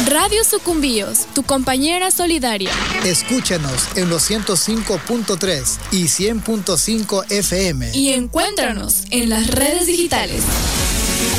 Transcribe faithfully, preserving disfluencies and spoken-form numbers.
Radio Sucumbíos, tu compañera solidaria. Escúchanos en los ciento cinco punto tres y cien punto cinco F M. Y encuéntranos en las redes digitales.